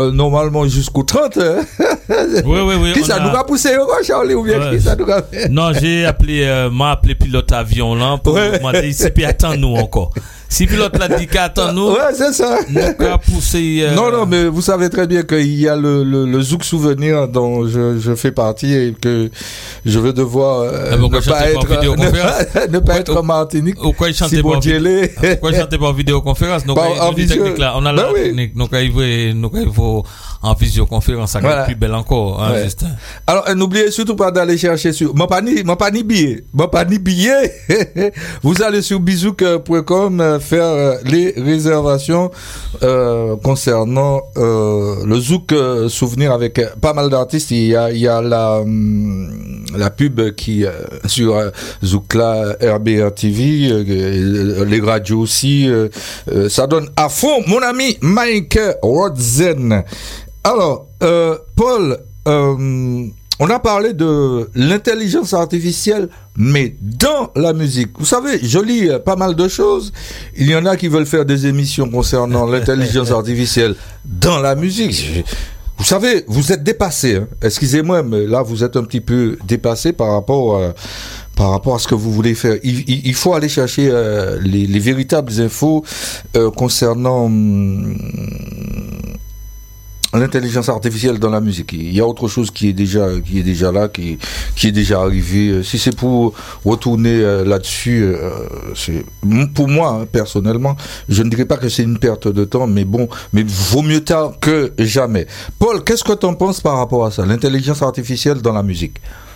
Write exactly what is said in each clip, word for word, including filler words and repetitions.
euh, normalement jusqu'au trente. Hein? Oui, oui, oui. Qui ça a... nous a poussé, Charlie, ou bien ouais. Qui ça nous a fait? Non, j'ai appelé, euh, m'a appelé pilote avion là pour ouais. demander si puis attends nous encore. Si pilote l'a dit qu'attend nous. Ouais, c'est ça. Nous a poussé. Euh... Non, non, mais vous savez très bien qu'il y a le, le, le Zouk Souvenir dont je, je fais partie et que je vais devoir euh, ah, ne, pas être, ne, ne pas être en Martinique. Pourquoi il chantait si pas en vidéo? Pourquoi il chantait pas en vidéoconférence? Donc, en visio... là, on a ben la oui. technique. Donc, il faut, il faut en visioconférence, ça voilà. Plus belle encore, hein, ouais. Justin. Alors, n'oubliez surtout pas d'aller chercher sur, mon pas ni, mon pas ni billet, mon pas ni billet. Vous allez sur bizouk point com faire euh, les réservations euh, concernant euh, le Zouk euh, Souvenir avec euh, pas mal d'artistes. Il y a, il y a la hum, la pub qui euh, sur euh, Zoukla, R B R T V, euh, les radios aussi. Euh, euh, ça donne à fond, mon ami Mike Rodzen. Alors, euh, Paul, euh, on a parlé de l'intelligence artificielle, mais dans la musique. Vous savez, je lis pas mal de choses. Il y en a qui veulent faire des émissions concernant l'intelligence artificielle dans la musique. Vous savez, vous êtes dépassé. Hein. Excusez-moi, mais là, vous êtes un petit peu dépassé par rapport à, par rapport à ce que vous voulez faire. Il, il, il faut aller chercher euh, les, les véritables infos euh, concernant... Hum, l'intelligence artificielle dans la musique. Il y a autre chose qui est déjà, qui est déjà là, qui, qui est déjà arrivé. Si c'est pour retourner euh, là-dessus, euh, c'est, pour moi, hein, personnellement, je ne dirais pas que c'est une perte de temps, mais bon, mais vaut mieux tard que jamais. Paul, qu'est-ce que tu en penses par rapport à ça, l'intelligence artificielle dans la musique?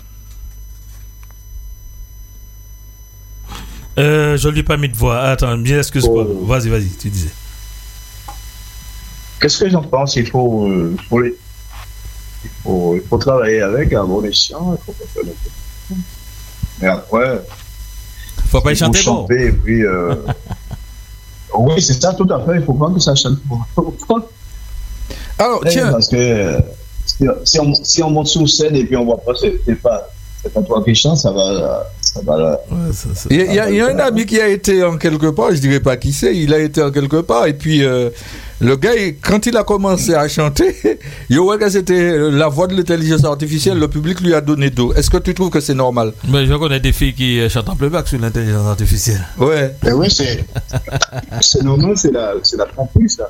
Euh, je ne lui ai pas mis de voix. Attends, bien excuse-moi. Oh. Vas-y, vas-y, tu disais. Qu'est-ce que j'en pense? Il faut, euh, faut les, il faut, il faut travailler avec à bon escient. Il faut pas faire le... Mais après, faut pas y chanter bon. Chanter, et puis, euh... oui, c'est ça, tout à fait. Il faut pas que ça chante bon. Alors, tiens, parce que si on, si on monte sur scène et puis on voit pas, c'est, c'est pas, c'est pas toi qui chante, ça va. Voilà. Ouais, ça, ça, il y a, il y a, il y a un ami qui a été en quelque part, je dirais pas qui c'est, il a été en quelque part, et puis euh, le gars, quand il a commencé à chanter, il voit que c'était la voix de l'intelligence artificielle, le public lui a donné dos. Est-ce que tu trouves que c'est normal? Mais je connais des filles qui chantent en playback sur l'intelligence artificielle. Ouais. Mais oui, c'est, c'est normal, c'est la, c'est la tromperie, ça.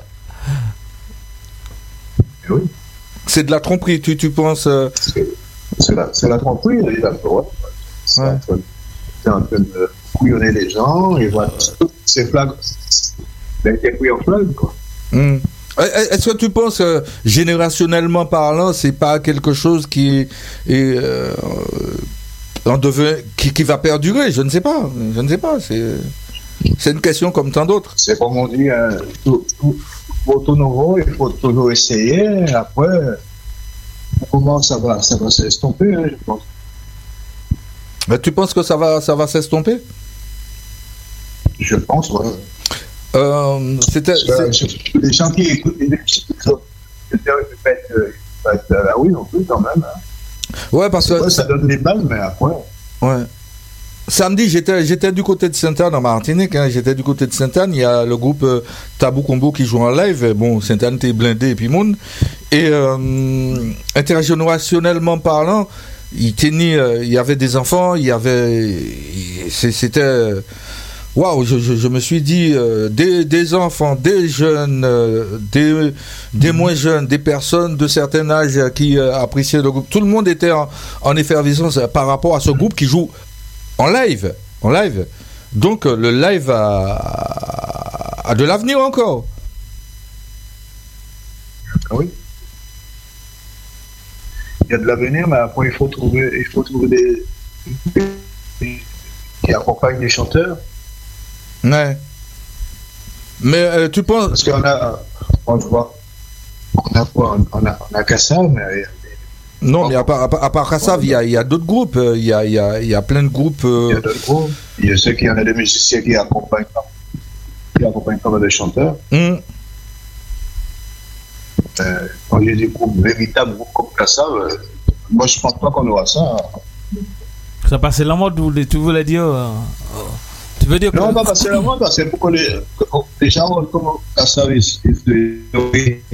Mais oui. C'est de la tromperie, tu, tu penses euh... c'est, c'est, la, c'est la tromperie, il a le droit. C'est ouais. en train de couillonner les gens, et voilà, c'est flag, c'est couillon flag, quoi. Mm. Est-ce que tu penses, euh, générationnellement parlant, c'est pas quelque chose qui est, euh, en devient, qui, qui va perdurer? Je ne sais pas, je ne sais pas, c'est, c'est une question comme tant d'autres. C'est comme on dit, hein, tout, tout, pour tout nouveau, il faut toujours essayer, après, comment ça va, ça va s'estomper, hein, je pense. Mais tu penses que ça va, ça va s'estomper? Je pense, ouais. Euh, c'était, euh, c'est... Les gens qui écoutent les épisodes, ils peuvent être là, oui, non plus, quand même. Hein. Ouais, parce que. Ouais, ça donne des balles, mais après. Ouais. Samedi, j'étais, j'étais du côté de Sainte-Anne en Martinique. Hein, j'étais du côté de Sainte-Anne. Il y a le groupe euh, Tabou Combo qui joue en live. Bon, Sainte-Anne était blindé et puis monde. Et euh, intergénérationnellement parlant, il tenait, euh, il y avait des enfants, il y avait, c'était, waouh, je, je, je me suis dit, euh, des, des enfants, des jeunes, euh, des, des moins jeunes, des personnes de certain âge qui euh, appréciaient le groupe. Tout le monde était en, en effervescence par rapport à ce groupe qui joue en live, en live. Donc le live a, a de l'avenir encore. Oui. Il y a de l'avenir, mais après il faut trouver, il faut trouver des, des qui accompagnent les chanteurs. Ouais. Mais euh, tu penses... Parce qu'on a, on voit, on a, on a, on a Kassav, mais... Non, mais à part, à part, à part Kassav, il y a, il y a d'autres groupes, il y a, il y a, il y a plein de groupes... Euh... Il y a d'autres groupes, il y a ceux qui en a des musiciens qui accompagnent, qui accompagnent comme des chanteurs. Mm. Euh, quand il y a des groupes véritables, groupes comme Kassav, euh, moi je pense pas qu'on aura ça. Hein. Ça passe la mode, tu voulais dire euh, tu veux dire non, que... pas passer la mode, parce que pour que les, les gens comme Kassav,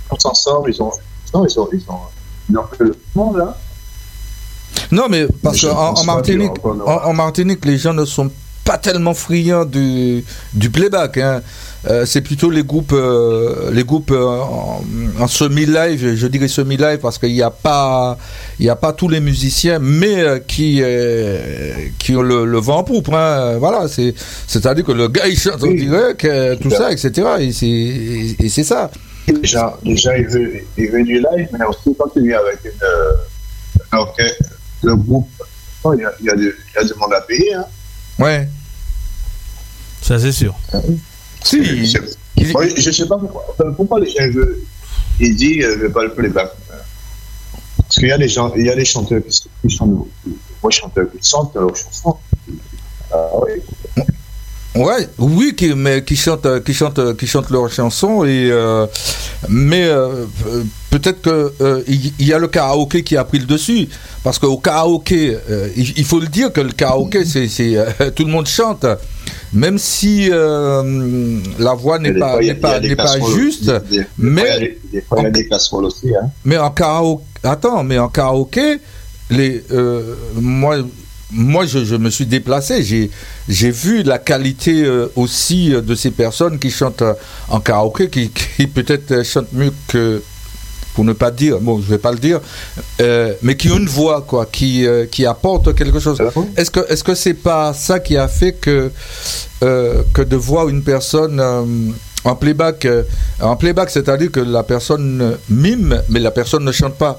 tous ensemble, ils ont, non, ils ont, ils ont, ils ont fait le monde là. Non, mais parce qu'en en Martinique, en, en Martinique, les gens ne sont pas tellement friands du, du playback. Hein. Euh, c'est plutôt les groupes, euh, les groupes euh, en, en semi-live, je dirais semi-live parce qu'il n'y a pas, il y a pas tous les musiciens, mais euh, qui, euh, qui ont le, le vent en poupe. Hein. Voilà, c'est, c'est-à-dire que le gars il chante en oui. direct, euh, tout ça, et cetera. Et c'est, et, et c'est ça. Déjà, déjà il, veut, il veut du live, mais aussi quand il vient avec une, euh, okay, le groupe, il y a, il y a du, il y a du monde à payer. Hein. Ouais. Ça c'est sûr. Euh, Si, je ne sais pas pourquoi. Pourquoi les gens veulent. Il dit ne veut pas le playback. Parce qu'il y a des gens, il y a des chanteurs qui, qui chantent, moi chanteurs qui chantent leurs chansons. Ah oui. Ouais, oui, qui, mais qui chantent, qui chantent, qui chantent leurs chansons et euh, mais euh, peut-être que euh, il y, y a le karaoké qui a pris le dessus parce qu'au karaoké, euh, il, il faut le dire que le karaoké, c'est, c'est euh, tout le monde chante. Même si euh, la voix n'est pas, n'est pas, n'est pas juste, des, mais des fois il y a des casseroles aussi. Hein. Mais en karaoké, attends, mais en karaoké, les, euh, moi, moi, je, je me suis déplacé, j'ai, j'ai vu la qualité euh, aussi de ces personnes qui chantent en karaoké, qui, qui peut-être chantent mieux que, pour ne pas dire, bon, je vais pas le dire, euh, mais qui ont une voix, quoi, qui euh, qui apporte quelque chose. Est-ce que est-ce que c'est pas ça qui a fait que euh, que de voir une personne euh, en playback, euh, en playback, c'est-à-dire que la personne mime, mais la personne ne chante pas.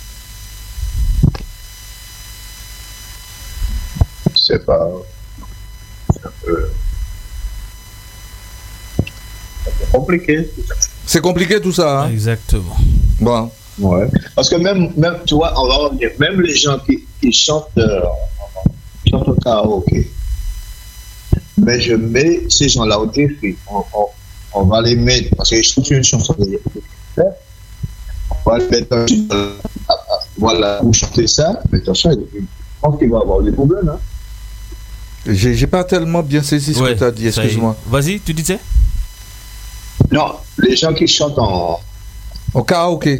C'est pas. C'est un peu compliqué. C'est compliqué tout ça, hein? Exactement. Bon. Ouais. Parce que même, même, tu vois, on va revenir, même les gens qui, qui chantent, euh, qui chantent au karaoké, mais je mets ces gens-là au défi. On, on, on va les mettre, parce qu'ils chantent une chanson de on va les mettre, euh, voilà, vous chantez ça, mais attention, je pense qu'il va y avoir des problèmes, hein. J'ai, j'ai pas tellement bien saisi ce ouais, que tu as dit, excuse-moi. Vas-y, tu disais? Non, les gens qui chantent en... Au karaoké.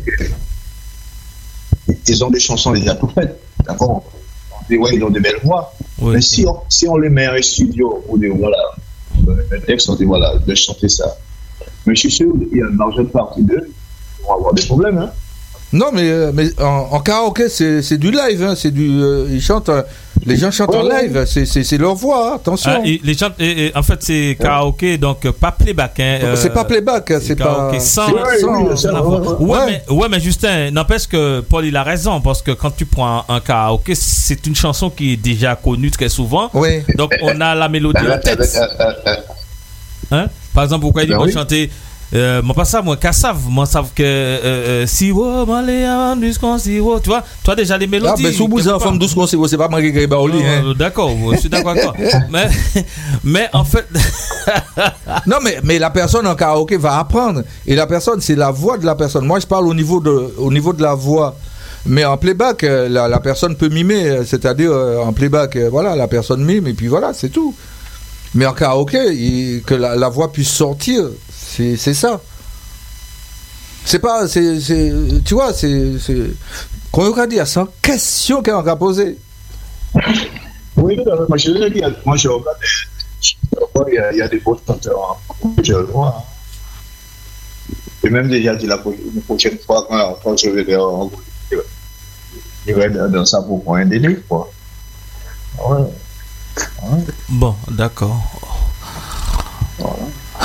Ils ont des chansons déjà tout faites, d'accord? On dit, ouais, ils ont des belles voix. Oui. Mais si on, si on les met en studio, on dit, voilà, un texte, on dit, voilà, de chanter ça. Mais je suis sûr qu'il y a une marge de partie d'eux, ils vont avoir des problèmes, hein? Non, mais, mais en, en karaoké, c'est, c'est du live, hein, c'est du, euh, ils chantent, euh, les gens chantent ouais, en live, ouais. c'est, c'est, c'est leur voix, hein, attention. Ah, et les chants, et, et, en fait, c'est karaoké, donc pas playback. Hein, euh, c'est pas playback, c'est, c'est pas. Sans, c'est, sans, oui, sans la voix. Ouais, ouais. Mais, ouais, mais Justin, n'empêche que Paul, il a raison, parce que quand tu prends un, un karaoké, c'est une chanson qui est déjà connue très souvent. Oui. Donc, on a la mélodie en tête. Hein? Par exemple, pourquoi il dit, moi, chanter. Euh, moi pas ça moi Kassav moi savent que euh, euh, si wo malé avant du qu'on si wo tu vois toi déjà les mélodies ah ben sous vous en forme douce qu'on c'est pas marqué que baoli hein d'accord je suis d'accord avec toi mais mais en fait non mais mais la personne en karaoké va apprendre et la personne c'est la voix de la personne. Moi je parle au niveau de au niveau de la voix. Mais en playback, la, la personne peut mimer, c'est-à-dire en playback, voilà, la personne mime et puis voilà, c'est tout. Mais en karaoké, il, que la, la voix puisse sortir, c'est, c'est ça. C'est pas, c'est, c'est, tu vois, c'est, c'est, qu'on va dire, c'est une question qu'on va poser. Oui, moi je l'ai dit, moi je regarde, il y a, il y a des beaux chanteurs, je le vois. Et même déjà dit la prochaine fois, quand, quand je vais vers il va être dans ça pour un délai, quoi. Ouais. Ouais. Bon, d'accord. Voilà.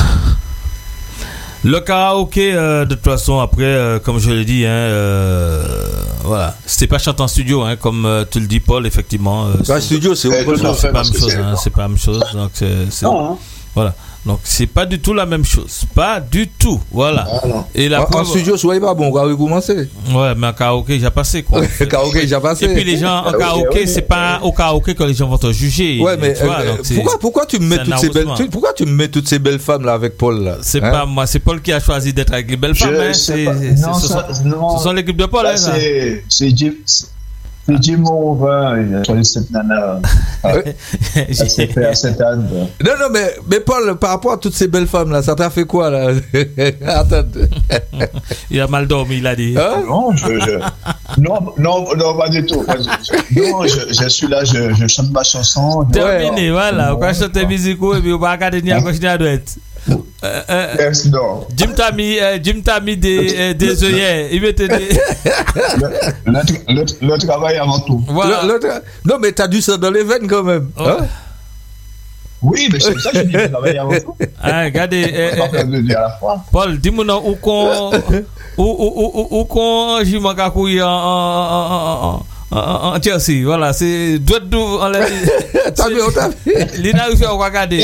Le karaoké, euh, de toute façon, après, euh, comme je l'ai dit, hein, euh, voilà, c'était pas chanter en studio, hein, comme euh, tu le dis, Paul, effectivement. Euh, bah, studio, c'est autre chose. C'est pas la même chose, hein, c'est pas la même chose. Donc, c'est, c'est non, hein. Voilà. Donc, c'est pas du tout la même chose. Pas du tout. Voilà. Ah, et la en, preuve... en studio, soyez pas bon, on va recommencer. Ouais, mais en karaoké, j'ai passé, quoi. Le karaoké, j'ai passé. Et puis, les gens, en karaoké, okay, c'est pas au karaoké que les gens vont te juger. Ouais, mais, tu vois, euh, donc pourquoi, pourquoi tu me mets toutes ces belles, tu, pourquoi tu me mets toutes ces belles femmes là avec Paul, là? C'est hein? pas moi, c'est Paul qui a choisi d'être avec les belles femmes, hein. C'est, c'est, non, ce, ça, sont, non, ce sont l'équipe de Paul, là, hein. C'est, c'est Jim. Petit Moreau, il a choisi cette nana. Elle s'est fait à cette âne. Non, non, mais, mais Paul, par rapport à toutes ces belles femmes-là, ça t'a fait quoi, là? Attends. Il a mal dormi, il a dit. Hein? Non, je, je... non, non, non, pas du tout. Non, je, je suis là, je, je chante ma chanson. Terminé, ouais, voilà. On va chanter musique et puis on va regarder ni à gauche ni à droite. Euh, euh, yes, non. Jim t'a mis, euh, Jim t'a mis des, euh, des œillets. Il mettait des. le, le, le, le travail avant tout. Voilà. Le, le tra... Non, mais t'as du sang dans les veines quand même. Oh. Hein? Oui, mais c'est ça que je dis le travail avant tout. Ah, regardez. Euh, euh, Paul, dis-moi non, où qu'on. Où, où, où, où qu'on. J'y manque à couiller en. en, en En Chelsea, voilà, c'est doigt de on l'a dit. T'as vu, on t'a vu. Lina, il faut regarder.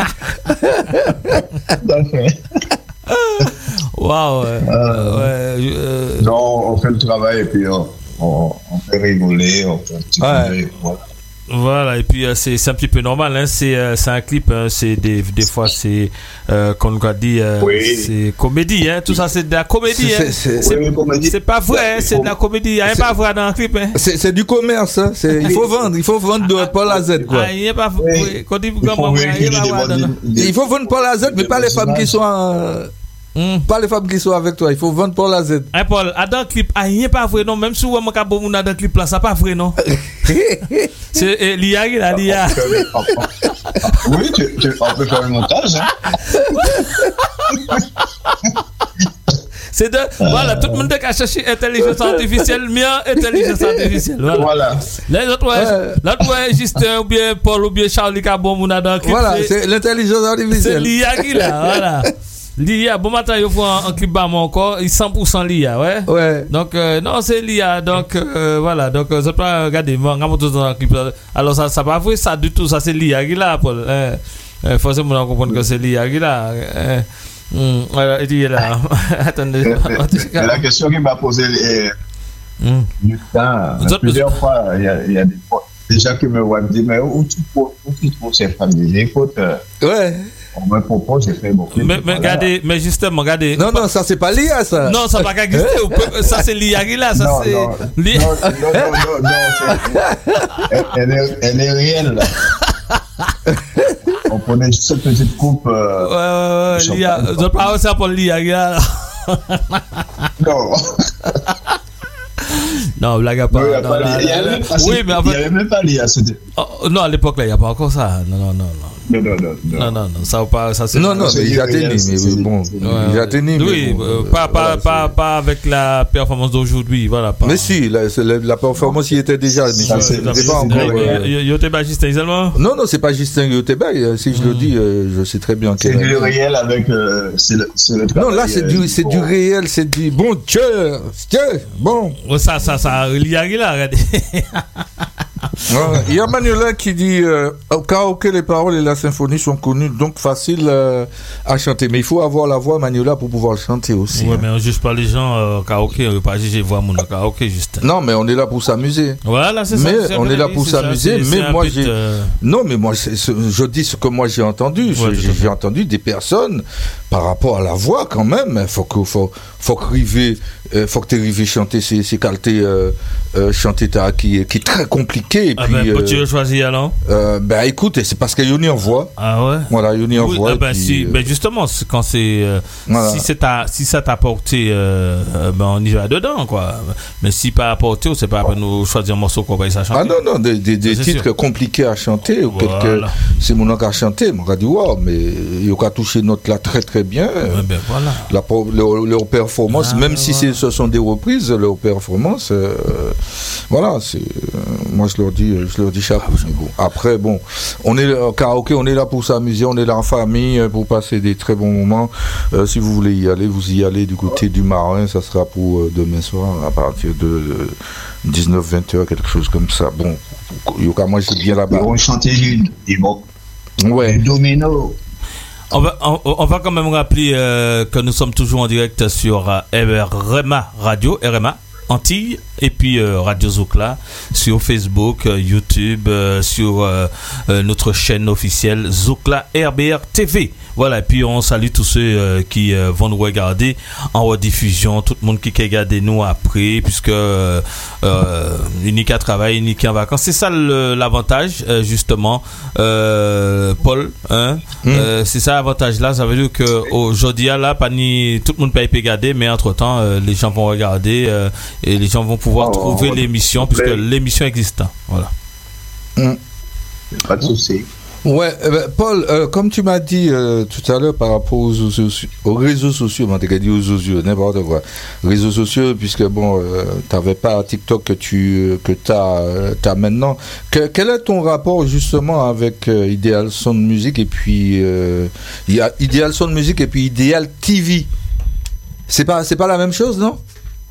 Waouh. Ouais, euh, ouais, euh, non, on fait le travail et puis on, on, on fait rigoler, on fait un petit ouais. peu, voilà. Voilà, et puis euh, c'est, c'est un petit peu normal, hein, c'est, euh, c'est un clip, hein, c'est des, des fois c'est, euh, comme on dit, euh, oui. c'est comédie, hein, tout ça c'est de la comédie, c'est, hein. c'est, c'est, oui, comédie. C'est pas vrai, hein, c'est de la comédie, il n'y a rien pas vrai dans le clip. Hein. C'est, c'est du commerce, hein, c'est, il faut vendre, il faut vendre de Paul Azed, quoi. Ah, il n'y a pas vrai, quand il, il faut vendre Paul Azed, mais pas les femmes qui sont en... Mm. Pas les femmes qui sont avec toi, il faut vendre Paul Azed. Hey Paul, à dans le clip, ah, il n'est pas vrai, non, même si on a bon dans le clip là, ça pas vrai, non. C'est eh, l'I A, là, l'I A. Oui, tu, tu, on peut faire le montage, hein. C'est de, euh, voilà, tout le monde a cherché intelligence artificielle, mieux intelligence artificielle. Voilà. Voilà. Les autres, ouais, euh, l'autre, ouais, Justin, ou bien Paul, ou bien Charlie Cabon, on a dans le clip. Voilà, c'est, c'est l'intelligence artificielle. C'est l'I A qui là, voilà. L'I A, bon matin, il faut un, un clip bas encore, il cent pour cent l'I A, ouais. Ouais. Donc, euh, non, c'est l'I A, donc, euh, voilà, donc, euh, ça peut regarder, moi, on tout dans le clip. Alors, ça, ça pas vrai, ça, du tout, ça, c'est l'I A qui là, Paul. Euh, euh, forcément, on comprend que c'est l'I A qui là. Euh, hum, voilà, il est là. Attendez. La question qu'il m'a posée, hum. Justin, plusieurs fois, il y a, il y a des, des gens qui me voient me dire, mais où tu trouves, où tu trouves ces femmes? Écoute, euh, ouais. On me propose, j'ai fait beaucoup. Mais, mais regardez, mais justement, regardez. Non, non, ça c'est pas l'I A, ça. Non, ça va pas exister. Ça c'est l'I A qui là, ça non, c'est. Non, l'I A. non, non, non, non, non elle, elle, est, elle est réelle. Là. On prenait juste cette petite coupe. Euh, ouais, ouais, ouais, l'I A. Je parle ça pour l'I A qui là. Non. Non, blague à part. Oui, mais il n'y avait même pas l'I A. Oh, non, à l'époque là, il n'y a pas encore ça. Non, non, non, non. Non, non, non, non. Non, non, non, ça pas, ça c'est. Non, non, mais il a tenu, mais bon, il a tenu. Oui, euh, pas, pas, pas, pas avec la performance d'aujourd'hui, voilà. Pas. Mais si, la, la, la performance y était déjà. Mais ça, c'est, c'est, c'est pas encore. Yoteba Justin Iselman. Non, non, c'est pas Justin Yoteba. Si je le dis, je sais très bien. C'est du réel avec. C'est le, c'est le non, là, c'est du, c'est du réel, c'est du bon cœur, bon. Ça, ça, ça, il y a là, regardez. Il y a Manuela qui dit euh, au karaoké, les paroles et la symphonie sont connues, donc facile euh, à chanter. Mais il faut avoir la voix, Manuela, pour pouvoir chanter aussi. Oui, hein. mais on ne juge pas les gens euh, au karaoké, on ne veut pas juger voir mon karaoké, juste. Non, mais on est là pour s'amuser. Voilà, c'est mais ça. Mais on est là pour s'amuser, ça, mais moi but, j'ai. Euh... Non, mais moi, c'est, c'est, je dis ce que moi j'ai entendu. Ouais, j'ai, j'ai entendu des personnes par rapport à la voix, quand même. Il faut que, faut, faut que river, euh, faut que tu arrives à chanter ces, ces qualités, euh, euh, chanter ta, qui, qui est très compliqué. Et ah puis, ben, euh, tu veux choisir alors euh, Ben écoute, c'est parce qu'il y a une voix. Ah ouais. Voilà, il y a une oui, voix. Ah ben, puis, si, euh... ben justement, c'est quand c'est euh, voilà. si c'est ta, si ça t'a apporté, euh, ben on y va dedans quoi. Mais si pas apporté, c'est pas à nous choisir un morceau qu'on va y chanter. Ah non non, des, des, des titres sûr. compliqués à chanter ou voilà. quelques, c'est mon qui a chanté, on a dit wow, mais il a touché notre là très très bien. Ouais, ben voilà. La leur, leur performance, ah, même ben si voilà. c'est, ce sont des reprises, leur performance, euh, voilà, c'est, euh, moi je leur dis, je leur dis chapeau. Ah, bon. Après bon, on est au karaoké, on est là pour s'amuser, on est là en famille pour passer des très bons moments. Euh, si vous voulez y aller, vous y allez du côté du Marin, ça sera pour euh, demain soir à partir de euh, dix-neuf vingt heures, quelque chose comme ça. Bon, Yoka, moi je suis bien là-bas. Ils vont chanter ils vont. Ouais. Domino. On va, on, on va quand même rappeler euh, que nous sommes toujours en direct sur euh, R M A Radio, R M A. Antilles et puis euh, Radio Zoukla sur Facebook, euh, YouTube, euh, sur euh, euh, notre chaîne officielle Zoukla R B R T V. Voilà, et puis on salue tous ceux euh, qui euh, vont nous regarder en rediffusion, tout le monde qui regarde nous après, puisque euh, euh, unique à travail, unique en vacances. C'est ça le, l'avantage, euh, justement, euh, Paul. Hein? Mm. Euh, c'est ça l'avantage-là. Ça veut dire qu'aujourd'hui, là, pas ni, tout le monde peut y regarder, mais entre-temps, euh, les gens vont regarder euh, et les gens vont pouvoir oh, trouver oh, l'émission, puisque mais... l'émission existe. Voilà. Mm. Pas de souci. Ouais, eh ben, Paul, euh, comme tu m'as dit euh, tout à l'heure par rapport aux, aux, aux réseaux sociaux, on t'a dit aux sociaux, n'importe quoi, réseaux sociaux, puisque bon, euh, t'avais pas TikTok que tu que t'as euh, t'as maintenant. Que, quel est ton rapport justement avec euh, Ideal Sound Music et puis euh, il y a Ideal Sound Music et puis Ideal T V. C'est pas c'est pas la même chose, non?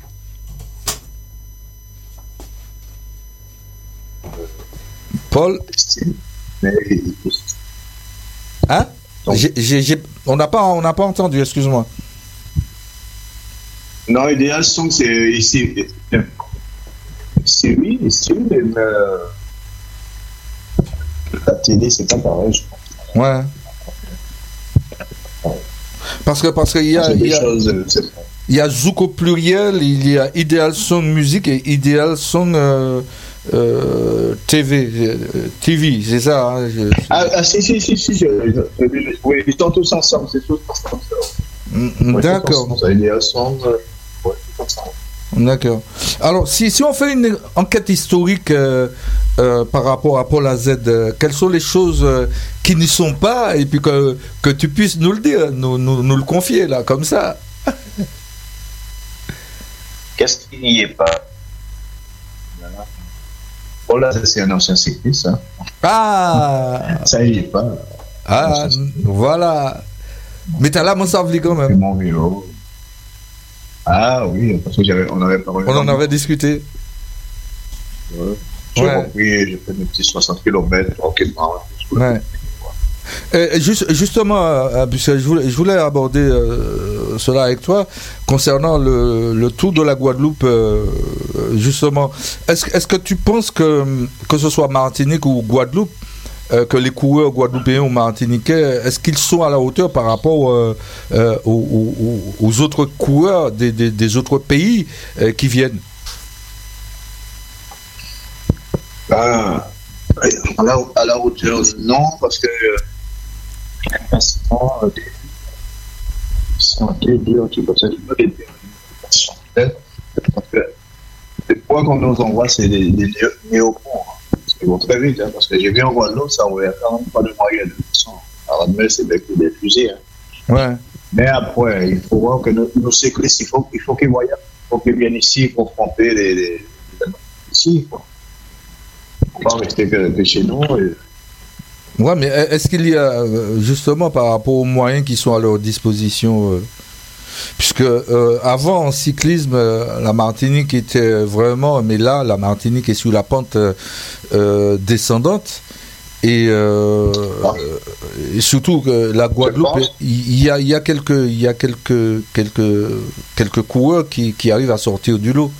Paul. Mais... Hein? j'ai, j'ai, j'ai... On n'a pas, on n'a pas entendu, excuse-moi. Non, Ideal Sound, c'est ici. C'est oui, c'est oui, mais euh... la télé, c'est pas pareil, je pense. Ouais. Parce que parce qu'il y a, il y a, choses, il y a Zouk au pluriel, il y a Ideal Sound Music et Ideal Sound euh, euh, T V, euh, T V, c'est ça. Hein, je, je... Ah, ah si si si si, je, je, je, oui, ils sont tous ensemble, c'est tous ensemble. Mm, ouais, d'accord. Ideal Sound, ouais, tout ensemble. D'accord. Alors, si, si on fait une enquête historique euh, euh, par rapport à Paul A Z, euh, quelles sont les choses euh, qui n'y sont pas, et puis que, que tu puisses nous le dire, nous, nous, nous le confier, là, comme ça. Qu'est-ce qui n'y est pas? Paul A Z, c'est un ancien cycliste. Hein. Ah Ça n'y est pas. Ah, voilà. Mais t'as là, mon savli quand même. C'est mon vélo. Ah oui, parce que j'avais, on avait parlé. On en avait discuté. Ouais. J'ai ouais. compris, j'ai fait mes petits soixante kilomètres tranquillement. Ouais. Et juste, justement, euh, puisque je voulais, je voulais aborder euh, cela avec toi, concernant le, le tour de la Guadeloupe, euh, justement, est-ce, est-ce que tu penses que, que ce soit Martinique ou Guadeloupe, Euh, que les coureurs guadeloupéens ou martiniquais, est-ce qu'ils sont à la hauteur par rapport euh, euh, aux, aux, aux autres coureurs des, des, des autres pays euh, qui viennent? Ben, à, la, à la hauteur, non, parce que euh, des santé, dur, tu peux dire, parce que les points qu'on nous envoie, c'est des, des néoponts. Ils vont très vite, hein, parce que j'ai vu en Guadeloupe, ça on a quand même pas de moyenne de façon. Alors, mais c'est des coups des fusils. Hein. Ouais. Mais après, il faut voir que nos, nos cyclistes, il faut, il faut qu'ils voyagent, il faut qu'ils viennent ici pour pomper les, les, les ici. Quoi. Il ne faut pas rester que, que chez nous. Et... Ouais, mais est-ce qu'il y a, justement, par rapport aux moyens qui sont à leur disposition, euh, puisque euh, avant en cyclisme, euh, la Martinique était vraiment, mais là, la Martinique est sur la pente euh, descendante. Et, euh, ah. et surtout que la Guadeloupe, il y a, il y a quelques, il y a quelques, quelques, quelques coureurs qui, qui arrivent à sortir du lot.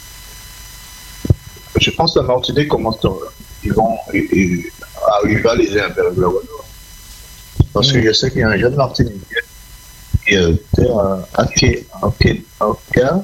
Je pense que la Martinique commence à, ils vont ils, à rivaliser un peu avec la Guadeloupe. Parce mmh. que je sais qu'il y a un jeune Martiniquais qui était à Oka,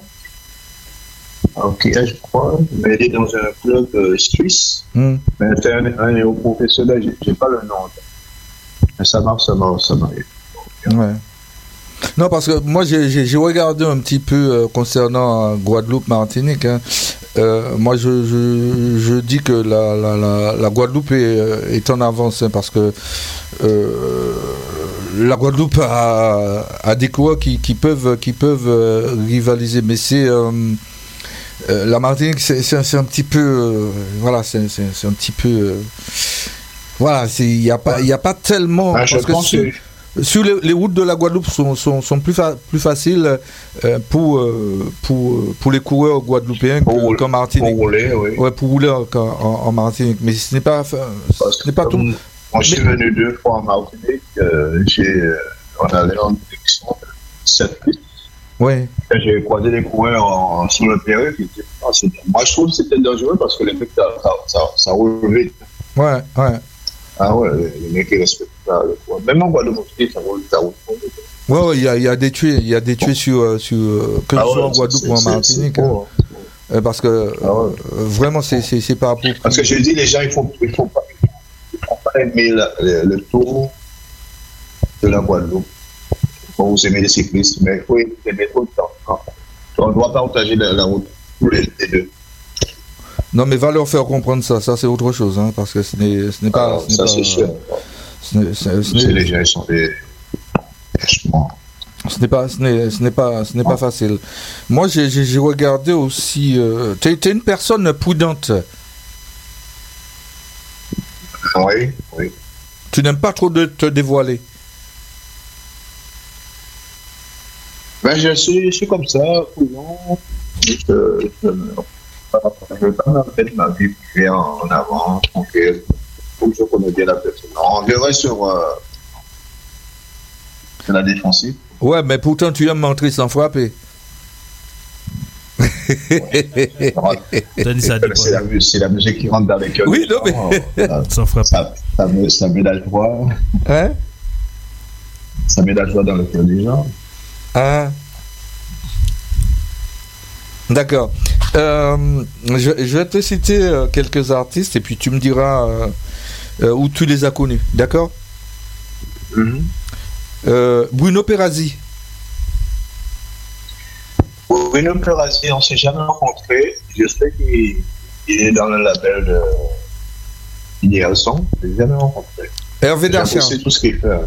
je crois, mais il est dans un club euh, suisse. Mm. Mais c'est un, un néo-professionnel, je n'ai pas le nom. Mais ça marche, ça marche, ça marche. Ouais. Non, parce que moi, j'ai, j'ai, j'ai regardé un petit peu euh, concernant euh, Guadeloupe, Martinique. Hein. Euh, moi, je, je, je dis que la, la, la, la Guadeloupe est, est en avance, hein, parce que euh, la Guadeloupe a, a des coureurs qui, qui peuvent, qui peuvent euh, rivaliser. Mais c'est... Euh, Euh, la Martinique, c'est, c'est, c'est un petit peu, euh, voilà, c'est, c'est, c'est un petit peu, euh, voilà, il n'y a pas, il y a pas tellement. Ah, parce que sur, que... sur les, les routes de la Guadeloupe sont, sont, sont plus, fa- plus faciles euh, pour, euh, pour, pour les coureurs guadeloupéens que, qu'en Martinique. Pour rouler, oui. Ouais, pour rouler en, en, en Martinique, mais ce n'est pas, ce n'est pas tout. Moi, mais... je suis venu deux fois en Martinique. Euh, j'ai, on allait en direction de sept huit. Ouais. Quand j'ai croisé des coureurs en, sur le périph', moi je trouve que c'était dangereux parce que les mecs, ça, ça, ça, ça roule vite. Ouais, ouais. Ah ouais, les mecs ils respectent pas le poids. Même en Guadeloupe, ça roule, ça roule. Ouais, ouais, il y a, y a des tués, il y a des tués sur, sur que ce ah soit ouais, en Guadeloupe ou en Martinique. Hein. Euh, parce que ah ouais. euh, vraiment, c'est, c'est, c'est pas pour. Parce que je dis, les gens, il faut, il faut pas, il faut pas aimer la, le, le tour de la Guadeloupe. Quand vous aimez les cyclistes, mais il faut aimer tout le temps. On ne doit pas partager la, la route tous les, les deux. Non, mais va leur faire comprendre ça. Ça, c'est autre chose, hein, parce que ce n'est, ce n'est pas. Alors, ce n'est ça, pas, c'est sûr. Ce n'est, ce, ce n'est, n'est, les gens, ils sont des. Ce n'est pas, ce n'est, ce n'est pas, ce n'est pas facile. Moi, j'ai, j'ai, j'ai regardé aussi. Euh, tu es une personne prudente. Oui, oui. Tu n'aimes pas trop de te dévoiler. Ben, je suis, je suis comme ça, prudent. Je ne veux pas mettre ma vie privée en avant, tranquille. Faut que je connais bien la personne. On verrait sur, euh, sur la défensive. Ouais, mais pourtant, tu aimes montrer sans frapper. Ouais. c'est, la, c'est la musique qui rentre dans les cœurs. Oui, non, mais. Ça, sans frapper. Ça, ça, met, ça met la joie. Hein? Ça met la joie dans le cœur des gens. Ah. D'accord. Euh, je, je vais te citer euh, quelques artistes et puis tu me diras euh, euh, où tu les as connus. D'accord? Mm-hmm. euh, Bruno Perazzi. Bruno Perazzi, on ne s'est jamais rencontrés. Je sais qu'il il est dans le label de Nielsen. Je ne l'ai jamais rencontré. Hervé Dachar. C'est tout ce qu'il fait.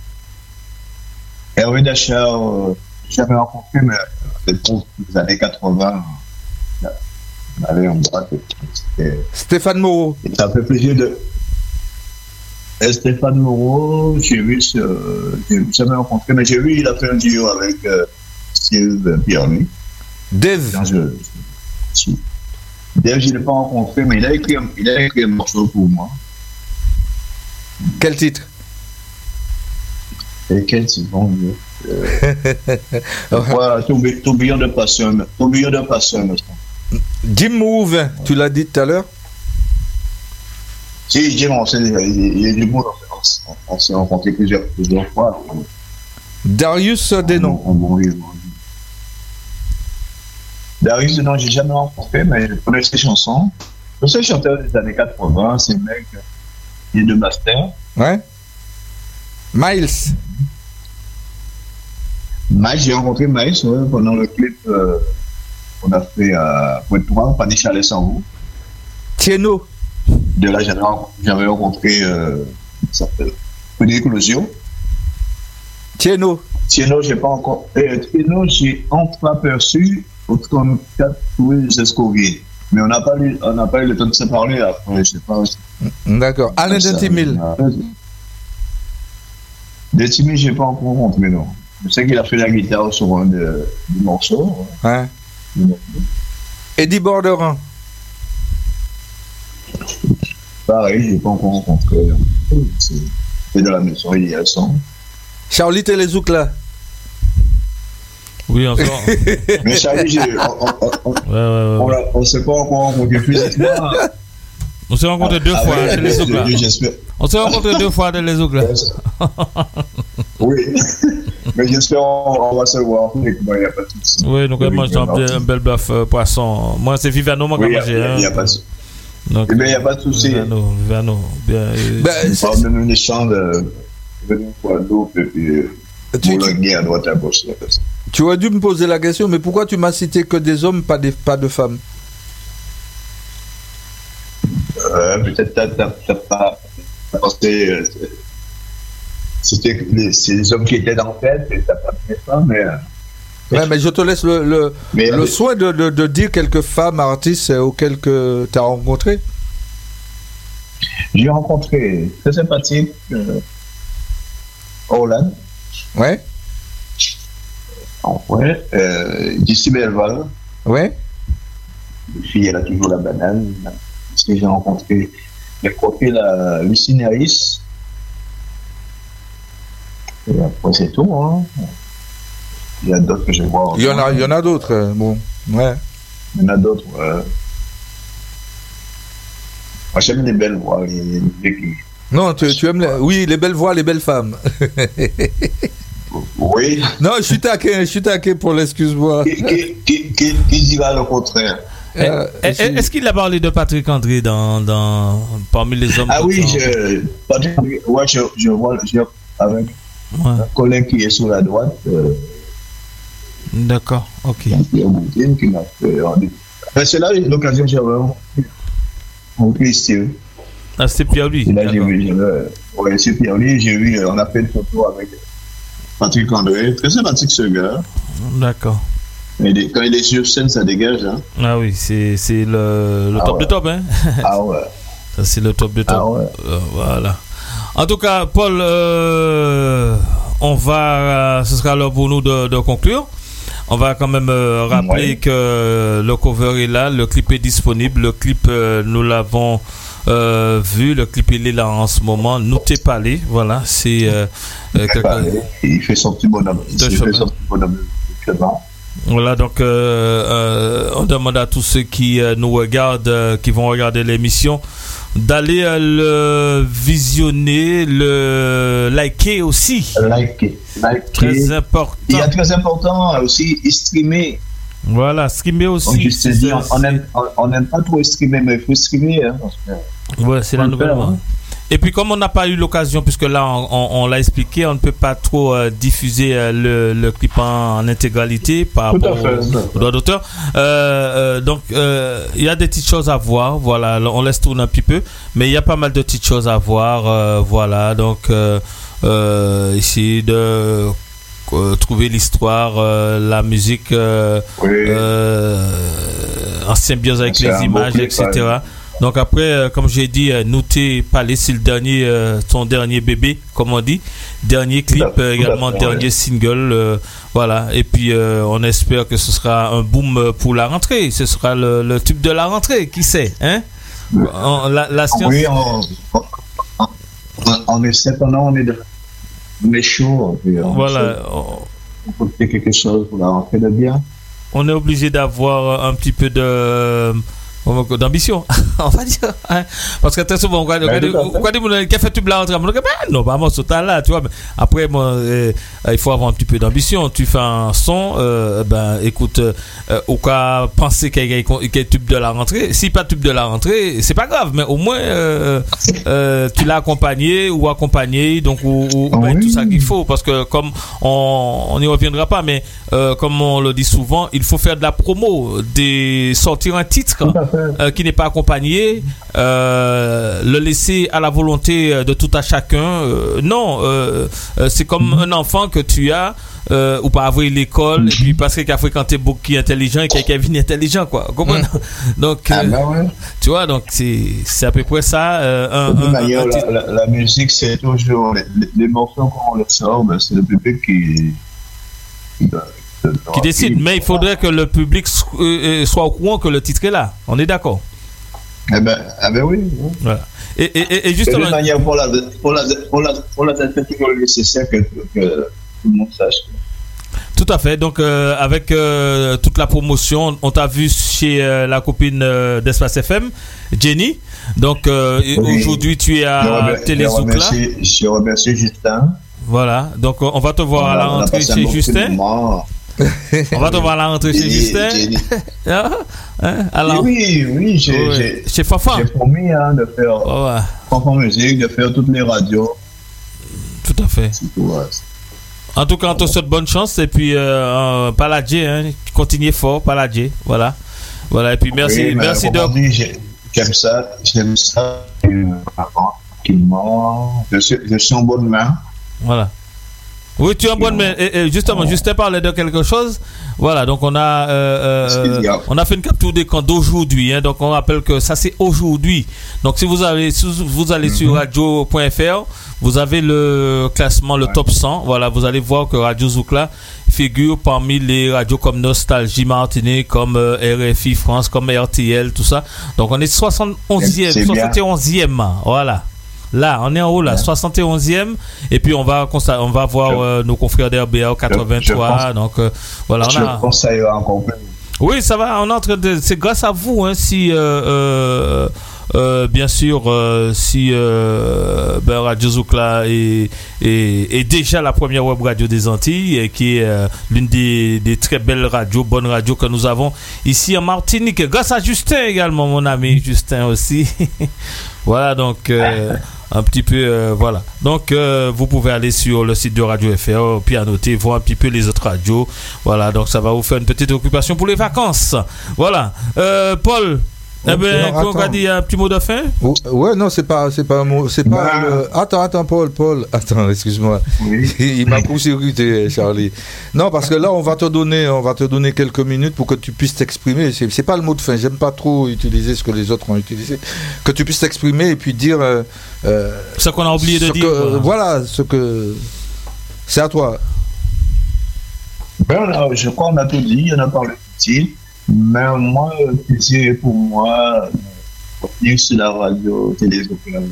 Hervé Dachar, euh, je l'ai jamais rencontré, mais dans les années quatre-vingts, on avait un bras. Stéphane Moreau. Ça fait plaisir de. Et Stéphane Moreau, j'ai vu, euh, j'ai jamais rencontré, mais j'ai vu, il a fait un duo avec euh, Steve Pierre-Louis. Dave. Je, je, Dave, je ne l'ai pas rencontré, mais il a écrit un, il a écrit un morceau pour moi. Quel titre? Et quel titre, bon Dieu. Euh, voilà, tourbillon de passion. Tourbillon de passion. Jim Move, tu l'as dit tout à l'heure? Si, Jim, on sait, il est du monde, on, on s'est rencontrés plusieurs, plusieurs fois. Darius Denon. On, on, on, on, Darius Denon, je n'ai jamais rencontré, mais je connais ses chansons. Je sais chanteur des années quatre-vingts, c'est un mec, il est de Master. Ouais. Miles. Miles, j'ai rencontré Miles ouais, pendant le clip euh, qu'on a fait à Pointe-Noire, Panier Chalet sans vous. Tieno. De là, j'avais, j'avais rencontré, euh, ça s'appelle Frédéric Lozio. Tieno. Tieno, j'ai pas encore. Eh, Tieno, j'ai entreaperçu au trente-quatre Louis Escovier. Mais on n'a pas, pas eu le temps de se parler après, je sais pas. D'accord. Alain Dentimil. Dentimil, je n'ai pas encore rencontré, non. Je sais qu'il a fait la guitare sur un des morceaux. Ouais. Eddie Borderin. Pareil, je n'ai pas encore rencontré. C'est, c'est de la maison, il y a son. Charlie Télézoukla. Oui, encore. Mais Charlie, j'ai, on ne ouais, ouais, ouais. s'est pas encore rencontré physiquement. On s'est rencontré ah, deux fois à Télézoukla. On s'est rencontré deux fois à Télézoukla. Oui. Mais j'espère qu'on va se voir. Il n'y a pas de souci. Oui, donc moi, j'ai un bel bœuf euh, poisson. Moi, c'est Vivano, moi, qui oui, a mangé. Il n'y a, a pas de souci. Donc, eh bien, il n'y a pas de souci. Vivano, Vivano. Bien, ben, on parle même un échange de Guadeloupe et puis tu, Boulogne à droite à gauche. Tu aurais dû me poser la question, mais pourquoi tu m'as cité que des hommes, pas, des, pas de femmes? euh, Peut-être que tu n'as pas pensé. Euh, c'était les, c'est les hommes qui étaient dans la tête et tu n'as pas mis les femmes, mais. Ouais, mais je te laisse le, le, mais, le mais, soin de, de, de dire quelques femmes artistes auxquelles tu as rencontré. J'ai rencontré très sympathique euh, Hollande. Ouais. Ouais. Euh, D'ici Belval. Ouais. La fille, elle a toujours la banane. Parce que j'ai rencontré, j'ai rencontré la Lucie Néris. Et après, c'est tout. Hein. Il y a d'autres que je vois. Il y en a, il y en a d'autres. euh, Bon, ouais. Il y en a d'autres. Ouais. Moi, j'aime les belles voix. Les, les, les... Non, tu, tu aimes les, oui, les belles voix, les belles femmes. Oui. Non, je suis taqué, je suis taqué pour l'excuse-moi. Qui, qui, qui, qui, qui dira le contraire? Euh, Eh, eh, Est-ce qu'il a parlé de Patrick André dans, dans, parmi les hommes Ah de oui, temps? je, Patrick, ouais, je, je vois je, avec Ouais. un collègue qui est sur la droite, euh, D'accord, ok. Pierre Boutine, qui m'a fait. Enfin, c'est là l'occasion que j'avais rencontré Steve. Ah, c'est Pierre-Louis. Et là, j'ai D'accord. vu, j'ai vu, ouais, c'est Pierre-Louis, j'ai vu, on a fait une photo avec Patrick André. Très sympathique ce gars. D'accord. Mais il est- quand il est sur scène, ça dégage. Hein. Ah oui, c'est c'est le, le Ah top ouais. de top, hein. Ah ouais. Ça, c'est le top de top. Ah ouais. Euh, voilà. En tout cas, Paul, euh, on va, euh, ce sera l'heure pour nous de, de conclure. On va quand même euh, rappeler Ouais. que le cover est là, le clip est disponible, le clip euh, nous l'avons euh, vu, le clip il est là en ce moment. Nous t'es parlé, voilà, c'est euh, euh, quelque- Bah, il fait son petit bonhomme. Il De fait chemin. son petit bonhomme. chemin. Voilà, donc euh, euh, on demande à tous ceux qui euh, nous regardent, euh, qui vont regarder l'émission, d'aller euh, le visionner, le liker aussi. Liker. Liker. Très important. Il y a très important aussi, streamer. Voilà, streamer aussi. Comme je te c'est dis, ça, on n'aime on n'aime pas trop streamer, mais il faut streamer. Hein, parce que Ouais, c'est Faut la le nouvelle. faire, ouais. hein. Et puis comme on n'a pas eu l'occasion, puisque là on, on- on l'a expliqué, on ne peut pas trop euh, diffuser euh, le, le clip en, en intégralité par Tout à rapport fait, au- tout à fait. au droit d'auteur. Euh, euh, donc euh, il y a des petites choses à voir. Voilà, on laisse tourner un petit peu, mais il y a pas mal de petites choses à voir. euh, voilà, donc euh, euh, essayer de euh, trouver l'histoire, euh, la musique. Euh, oui, euh, en symbiose avec C'est les un beau images, clip, et cetera. ouais. Donc après, euh, comme j'ai dit, euh, Nouté Palais, c'est le dernier, euh, son dernier bébé, comme on dit, dernier clip, Tout à fait, euh, tout à également fait, dernier ouais. single, euh, voilà. Et puis euh, on espère que ce sera un boom pour la rentrée. Ce sera le, le tube de la rentrée, qui sait, hein? On- la, la science. oui, on, on, on, on essaie pendant, on est, de, on est chaud. Puis on Voilà, essaie- on- on peut faire quelque chose pour la rentrée de bien. on est obligé d'avoir un petit peu de d'ambition, on va dire, hein. Parce que très souvent on va Ben, tout à fait. on dit qui a fait tout blanc entre ben, non pas moi ce temps là tu vois, mais après moi, euh, il faut avoir un petit peu d'ambition. Tu fais un son, euh, ben écoute, euh, au cas penser qu'il y a qu'il y a tube de la rentrée, si pas tube de la rentrée c'est pas grave, mais au moins euh, euh, tu l'as accompagné ou accompagné, donc ou, ou- ou ben, Oui. tout ça qu'il faut, parce que comme on on n'y reviendra pas, mais euh, comme on le dit souvent, il faut faire de la promo, des sortir un titre Tout à fait. euh, qui n'est pas accompagné, euh, le laisser à la volonté euh, de tout à chacun. euh, non, euh, euh, c'est comme un enfant que tu as, euh, ou pas avoir l'école, et puis parce qu'il a fréquenté beaucoup qui est intelligent et qui est venu intelligent, quoi. Comprenez? Donc, Ah euh, ben ouais. tu vois, donc c'est c'est à peu près ça. euh, un, De toute un- manière, un la, titre. la, la musique, c'est toujours les, les, les morceaux quand on les sort, ben, c'est le public qui, qui, qui décide, mais il faudrait que le public so- euh, euh, soit au courant que le titre est là. On est d'accord. Eh ben, ah ben oui. oui. Voilà. Et, et, et- et De justement, toute manière, pour la, pour la, pour la, pour la, faire tout le nécessaire que, que tout le monde sache. tout à fait. Donc, euh, avec euh, toute la promotion, on t'a vu chez euh, la copine euh, d'Espace F M, Jenny. Donc, euh, et Oui. aujourd'hui, tu es Je à remer- Télé je Zoukla. remercie- Je remercie Justin. Voilà. Donc, euh, on va te voir à la On a rentrée passé un chez bon petit Justin. moment. On va te voir à la rentrée chez Et- Justin. et- Ah, hein, à la- et oui, oui, j'ai Ouais. j'ai- Chez Fafa. j'ai promis hein, de faire Oh, ouais. Fanfan Musique, de faire toutes les radios. Tout à fait. C'est tout, ouais. En tout cas, on te souhaite bonne chance. Et puis, euh, euh, Paladje, hein, continuez fort, Paladje. Voilà. Voilà. Et puis, merci, Oui, mais merci de. comme on dit, j'ai- J'aime ça, j'aime ça. euh, Tranquillement. Je suis, je suis en bonne main. Voilà. Oui, tu es en bonne main. Et, et justement, Justin parlait de quelque chose. Voilà, donc on a, euh, euh, Excusez-moi. on a fait une capture d'écran d'aujourd'hui. Hein, donc on rappelle que ça c'est aujourd'hui. Donc si vous allez, si vous allez sur radio point f r, vous avez le classement, le Ouais. top cent. Voilà, vous allez voir que Radio Zoukla figure parmi les radios comme Nostalgie Martinique, comme euh, R F I France, comme R T L, tout ça. Donc on est soixante et onzième, C'est bien. soixante et onzième. Voilà. Là, on est en haut là, ouais. soixante et onzième. Et puis on va on va voir je, euh, nos confrères d'R B A au quatre-vingt-trois. Je, je pense, donc euh, voilà. Je on a... pense que ça ira encore plus. Oui, ça va. On est en train de. C'est grâce à vous, hein, si. Euh, euh, Euh, bien sûr, euh, si euh, ben, Radio Zoukla est, est, est déjà la première web radio des Antilles, et qui est euh, l'une des, des très belles radios, bonnes radios que nous avons ici en Martinique. Grâce à Justin également, mon ami Justin aussi. Voilà, donc euh, un petit peu, euh, voilà. Donc euh, vous pouvez aller sur le site de Radio F R, puis annoter, voir un petit peu les autres radios. Voilà, donc ça va vous faire une petite occupation pour les vacances. Voilà, euh, Paul. Eh ben, on va dire un petit mot de fin. Oh, ouais, non, c'est pas, c'est pas un mot, c'est pas. Le... Attends, attends, Paul, Paul, attends, excuse-moi. Oui. Il m'a court-circuité, Charlie. Non, parce que là, on va te donner, on va te donner quelques minutes pour que tu puisses t'exprimer. C'est, c'est pas le mot de fin. J'aime pas trop utiliser ce que les autres ont utilisé. Que tu puisses t'exprimer et puis dire. Euh, euh, ce qu'on a oublié de dire. Que, voilà, ce que. C'est à toi. Ben, là, je crois qu'on a tout dit. On a parlé utile. Mais moi, c'est pour moi, revenir sur la radio télé,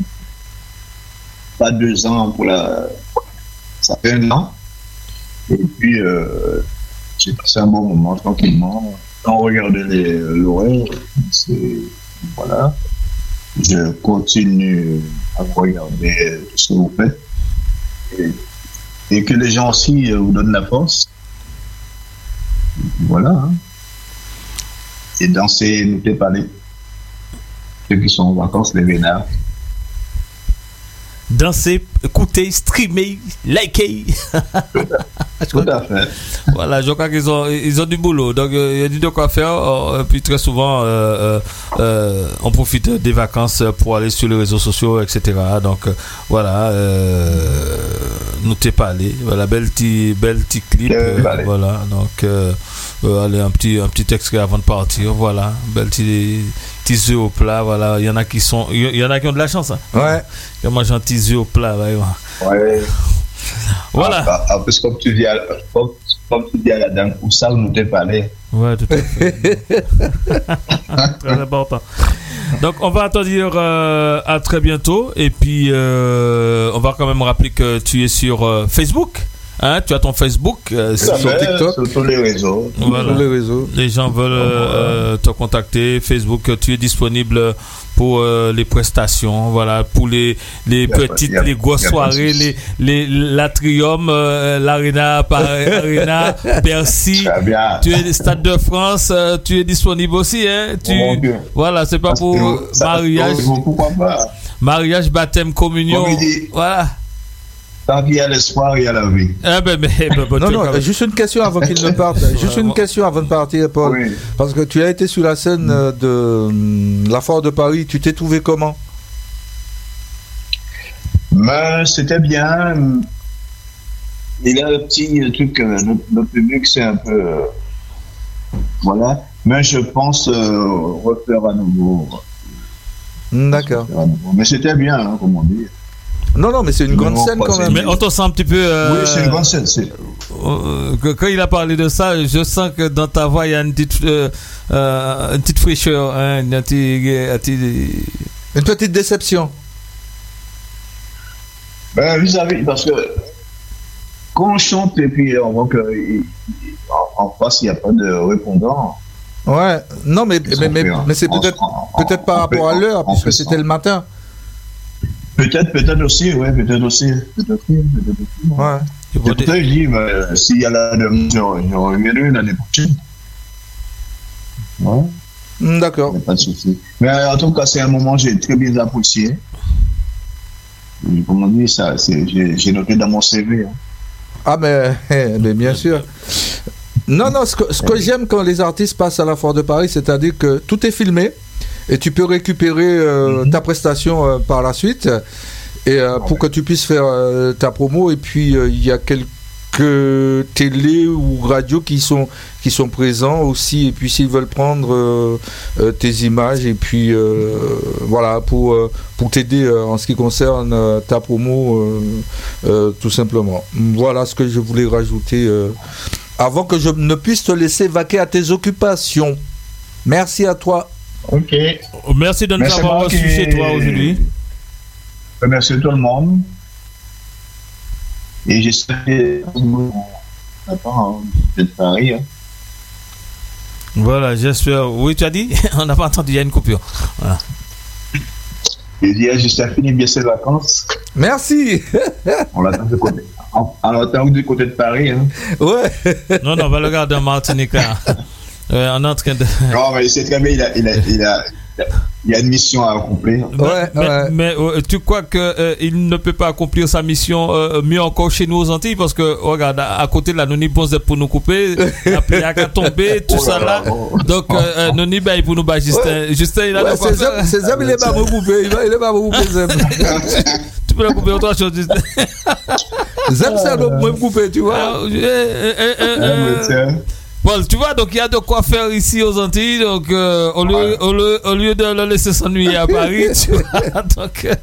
pas deux ans pour la. Ça fait un an. Et puis, euh, j'ai passé un bon moment tranquillement. Quand on regarde les l'horaire, c'est. Voilà. Je continue à regarder ce que vous faites. Et, et que les gens aussi vous donnent la force. Voilà. Hein. Et danser, nous te parler. Ceux qui sont en vacances, les vénards. Danser, écouter, streamer, liker. Tout à fait. Voilà, je crois qu'ils ont, ils ont du boulot. Donc, il y a du de quoi faire. Euh, puis, très souvent, euh, euh, on profite des vacances pour aller sur les réseaux sociaux, et cetera. Donc, euh, voilà. Euh, nous t'es parlé. Voilà, bel petit, bel petit clip. Euh, voilà. Donc, euh, euh, allez, un petit, un petit extrait avant de partir. Voilà. Bel petit, petit œuf au plat. Voilà. Il y en a qui sont, il y en a qui ont de la chance. Hein. Ouais. Ils mangent un petit œuf au plat. Ouais. Voilà. Ah, ah, parce que comme tu dis à, comme, comme tu dis à la dame, où ça nous t'es parlé. Ouais, tout à fait. Très important. Donc, on va te dire euh, à très bientôt. Et puis, euh, on va quand même rappeler que tu es sur euh, Facebook. Hein, tu as ton Facebook, euh, sur fait, TikTok. Sur tous les réseaux. Voilà. Tous les réseaux. Les gens veulent euh, te contacter. Facebook, tu es disponible pour euh, les prestations, voilà, pour les, les petites, a, les grosses soirées, les, les, l'Atrium, euh, l'Arena, Arena, Bercy. Tu es Stade de France, euh, tu es disponible aussi, hein. Tu, oh voilà, c'est pas Parce pour ça, mariage. Pourquoi pas? Mariage, baptême, communion. Voilà. Tant qu'il y a l'espoir, il y a la vie. Ah ben, mais, ben, ben, non, non, juste une question avant qu'il ne parte. Juste une question avant de partir, Paul. Oui. Parce que tu as été sur la scène de euh, la Foire de Paris. Tu t'es trouvé comment? Ben, c'était bien. Il y a un petit truc, euh, notre, notre public, c'est un peu. Euh, voilà. Mais je pense euh, refaire à nouveau. D'accord. À nouveau. Mais c'était bien, hein, comme on dit. Non, non, mais c'est une grande scène quand même. Mais on te sent un petit peu. Euh, oui, c'est une grande scène. C'est... Euh, quand il a parlé de ça, je sens que dans ta voix, il y a une petite, euh, euh, une petite fraîcheur. Hein, une, petite, une petite déception. Ben, vis-à-vis, parce que quand on chante et puis on voit qu'en en face, il n'y a pas de répondant. Ouais, non, mais, mais, mais, mais c'est peut-être, en, peut-être par rapport en, à l'heure, puisque c'était le matin. Peut-être, peut-être aussi, ouais, peut-être aussi. Peut-être, peut-être aussi. Ouais. C'est pour ça que je dis, ben, s'il y a la demande, je reviendrai l'année prochaine. Ouais. Mm, d'accord. Pas de souci. Mais en tout cas, c'est un moment que j'ai très bien apprécié. Et, comme on dit, ça, c'est, j'ai, j'ai noté dans mon C V. Hein. Ah, mais, mais bien sûr. Non, non, ce que, ce que j'aime quand les artistes passent à la Foire de Paris, c'est-à-dire que tout est filmé. Et tu peux récupérer euh, mm-hmm. ta prestation euh, par la suite et euh, pour que tu puisses faire euh, ta promo. Et puis il euh, y a quelques télé ou radios qui sont qui sont présents aussi. Et puis s'ils veulent prendre euh, euh, tes images et puis euh, voilà pour euh, pour t'aider euh, en ce qui concerne euh, ta promo euh, euh, tout simplement. Voilà ce que je voulais rajouter euh, avant que je ne puisse te laisser vaquer à tes occupations. Merci à toi. Ok. Merci de nous avoir reçus chez toi aujourd'hui. remercier tout le monde. Et j'espère que vous attend de Paris. Hein. Voilà, j'espère. Oui, tu as dit? On n'a pas entendu, il y a une coupure. Voilà. Je dis, j'espère finir bien ses vacances. Merci. On l'attend du côté. On l'attend du côté de Paris. Hein. Ouais. Non, non, on va le garder en Martinique. Là. Ouais, on est en train de. Non, mais c'est très bien, il a, il a, il a, il y a une mission à accomplir. Ouais, mais, ouais. mais euh, tu crois qu'il euh, ne peut pas accomplir sa mission euh, mieux encore chez nous aux Antilles? Parce que, regarde, à, à côté de la Noni Bonze pour nous couper, la pluie a tomber, tout oh ça là. là. Oh. Donc, euh, Noni Baye pour nous battre, Justin. Ouais. Justin, il a ouais, c'est ça, c'est ça, il est pas me couper. Il est pas me couper, Zem. Tu peux la couper autre chose, Justin. Zem, ça doit me couper, tu vois. Euh, euh, euh, euh, euh, Bon, tu vois, donc il y a de quoi faire ici aux Antilles. Donc, euh, au, lieu, ouais. au, lieu, au lieu de le laisser s'ennuyer à Paris, tu vois, donc, euh,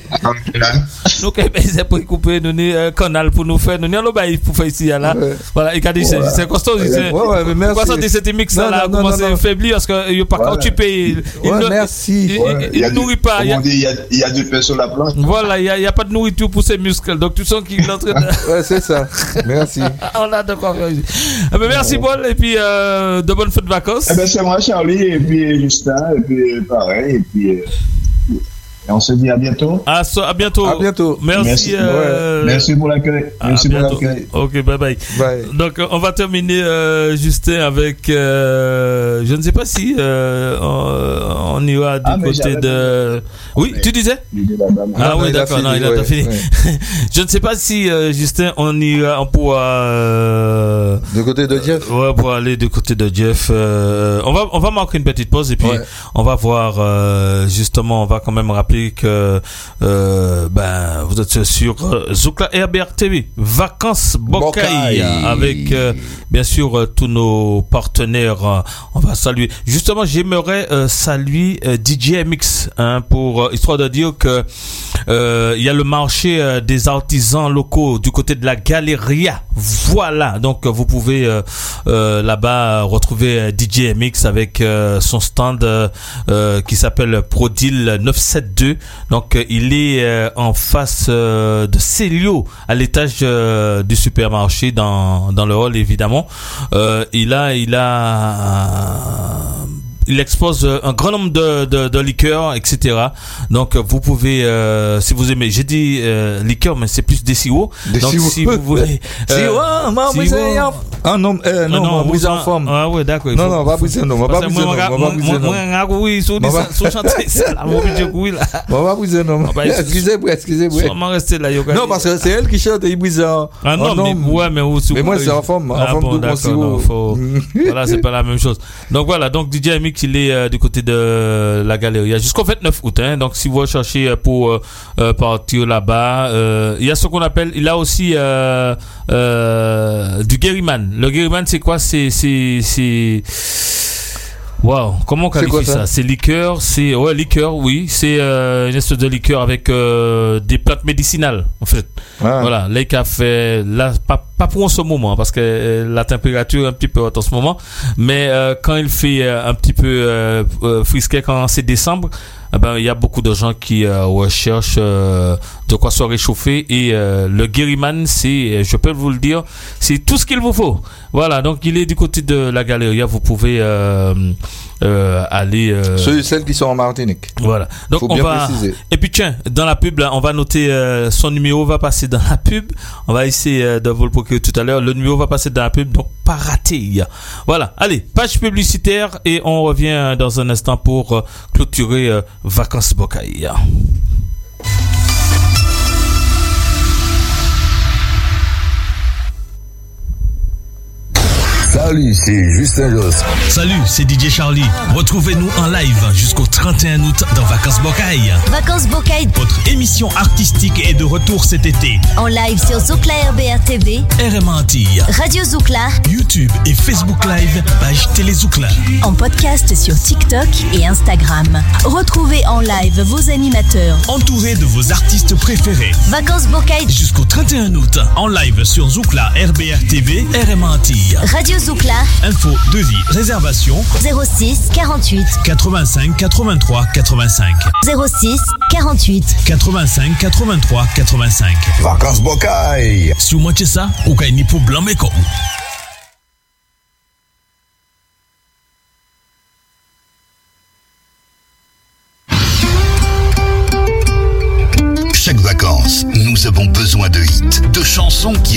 nous, quand ils pour couper, nous, un canal pour nous faire, nous, nous, pour faire ici, là. Ouais. Voilà, et quand dit, ouais. c'est costaud, c'est. Ouais, ouais, mais merci. Pourquoi ça, c'est mix là, comment c'est faibli, parce qu'il n'y a pas quand tu payes. Merci. Il ne nourrit pas. Il y a du pain sur la planche. Voilà, il n'y a pas de nourriture pour ses muscles. Donc, tu sens qu'il est en train de. Ouais, c'est ça. Merci. On a de quoi faire ici. Merci, Paul. Et puis, euh, de bonnes fêtes de vacances. Eh ben, c'est moi, Charlie, et puis Justin, et puis pareil, et puis. Euh, et on se dit à bientôt. À, so, à bientôt. À bientôt. Merci. Merci, euh, ouais. Merci pour l'accueil. Merci pour l'accueil. Ok, bye bye. Bye. Donc, on va terminer, euh, Justin, avec. Euh, je ne sais pas si euh, on, on ira du ah, côté de. Oui, mais, tu disais Ah oui, d'accord, non, il a ouais, fini. Ouais. Je ne sais pas si, euh, Justin, on ira, on pourra. Euh, du côté de Jeff Ouais, pour aller du côté de Jeff. Euh, on, va, on va marquer une petite pause et puis ouais. on va voir, euh, justement, on va quand même rappeler que euh, ben, vous êtes sur euh, Zoukla R B R T V, Vacances Bocaï, avec euh, bien sûr euh, tous nos partenaires. Euh, on va saluer. Justement, j'aimerais euh, saluer euh, D J M X hein, pour euh, histoire de dire que euh, il y a le marché euh, des artisans locaux du côté de la Galeria. Voilà, donc vous pouvez euh, euh, là-bas retrouver euh, D J M X avec euh, son stand euh, euh, qui s'appelle Prodil neuf cent soixante-deux. Donc euh, il est euh, en face euh, de Célio, à l'étage euh, du supermarché dans dans le hall évidemment. Euh, il a il a euh, il expose un grand nombre de, de, de liqueurs, et cetera. Donc, vous pouvez, euh, si vous aimez, j'ai dit euh, liqueurs, mais c'est plus des sirops. Des Donc, sirops. si vous voulez. Sirop, moi, brisé en Ah non, euh, non, non, brisé en forme. Ah ouais, d'accord. Non, non, pas brisé, non, pas brisé, non, pas brisé, non. Moi, oui, sur des chantiers, c'est là, mon budget, oui, là. Pas brisé, non. Excusez-moi, excusez-moi. Comment rester là, Yoka? Non, parce que c'est elle qui chante et il brise en. Ah non, mais ouais, mais où Mais moi, c'est en forme, en forme de mon sirop. Voilà, c'est pas la même chose. Donc voilà, donc D J M X, il est du côté de la Galerie jusqu'au vingt-neuf août hein. Donc si vous cherchez pour euh, euh, partir là-bas, euh, il y a ce qu'on appelle, il a aussi euh, euh, du Guériman. Le Guériman, c'est quoi? C'est c'est c'est Wow, comment on qualifie ça? C'est liqueur, c'est ouais liqueur, oui, c'est euh, une espèce de liqueur avec euh, des plantes médicinales en fait. Ah. Voilà, les cafés, là pas pas pour en ce moment parce que euh, la température est un petit peu haute en ce moment, mais euh, quand il fait euh, un petit peu euh, euh, frisquet quand c'est décembre, eh ben il y a beaucoup de gens qui euh, recherchent euh, de quoi se réchauffer et euh, le Guériman, c'est, je peux vous le dire, c'est tout ce qu'il vous faut. Voilà, donc il est du côté de la Galeria, vous pouvez euh, euh, aller. Euh... Ceux et celles qui sont en Martinique. Voilà. Donc faut on bien va. Préciser. Et puis tiens, dans la pub là, on va noter euh, son numéro va passer dans la pub. On va essayer euh, de vous le procurer tout à l'heure. Le numéro va passer dans la pub, donc pas raté. Voilà. Allez, page publicitaire et on revient dans un instant pour euh, clôturer euh, Vacances Bocaï. Salut, c'est Justin Joss. Salut, c'est D J Charlie. Retrouvez-nous en live jusqu'au trente et un août dans Vacances Bocaï. Vacances Bocaï. Votre émission artistique est de retour cet été. En live sur Zoukla R B R T V, R M Antilles, Radio Zoukla, YouTube et Facebook Live, page Télé Zoukla. En podcast sur TikTok et Instagram. Retrouvez en live vos animateurs. Entourés de vos artistes préférés. Vacances Bocaï. Jusqu'au trente et un août, en live sur Zoukla R B R T V, R M Antilles. Radio Zoukla. Moncla. Info, devis, réservation. zéro six quarante-huit quatre-vingt-cinq quatre-vingt-trois quatre-vingt-cinq. zéro six quarante-huit quatre-vingt-cinq quatre-vingt-trois quatre-vingt-cinq. Vacances Bocaille. Si vous manquez ça, vous avez ni pour blanc mais quoi. Chaque vacances, nous avons besoin de hits, de chansons qui